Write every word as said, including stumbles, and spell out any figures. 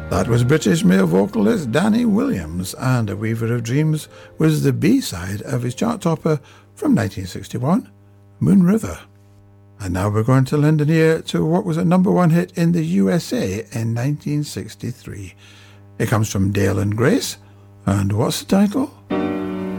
That was British male vocalist Danny Williams, and A Weaver of Dreams was the B-side of his chart topper from nineteen sixty-one, Moon River. And now we're going to lend an ear to what was a number one hit in the U S A in nineteen sixty-three. It comes from Dale and Grace, and what's the title?